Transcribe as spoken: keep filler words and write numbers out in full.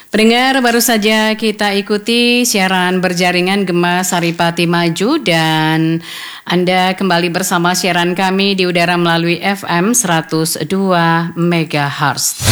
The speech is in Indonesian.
Pendengar, baru saja kita ikuti siaran berjaringan Gema Saripati Maju dan Anda kembali bersama siaran kami di udara melalui F M seratus dua megahertz.